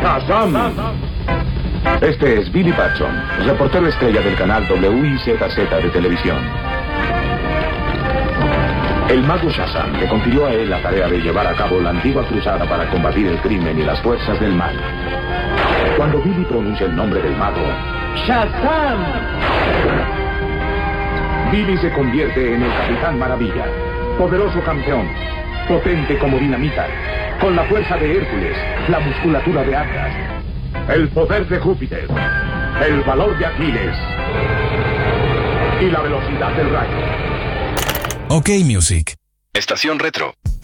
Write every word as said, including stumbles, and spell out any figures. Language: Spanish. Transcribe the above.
¡Shazam! Este es Billy Batson, reportero estrella del canal W I Z Z de televisión. El mago Shazam le confirió a él la tarea de llevar a cabo la antigua cruzada para combatir el crimen y las fuerzas del mal. Cuando Billy pronuncia el nombre del mago, ¡Shazam!, Billy se convierte en el Capitán Maravilla, poderoso campeón, potente como dinamita, con la fuerza de Hércules, la musculatura de Atlas, el poder de Júpiter, el valor de Aquiles y la velocidad del rayo. OK Music. Estación Retro.